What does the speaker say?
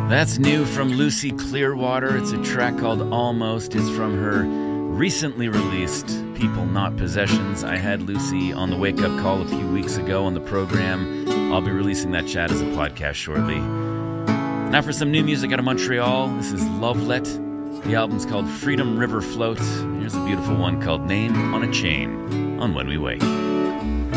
That's new from Lucy Clearwater. It's a track called Almost. It's from her recently released People Not Possessions. I had Lucy on the Wake Up Call a few weeks ago on the program. I'll be releasing that chat as a podcast shortly. Now for some new music out of Montreal. This is Lovelet. The album's called Freedom River Float. Here's a beautiful one called Name on a Chain on When We Wake.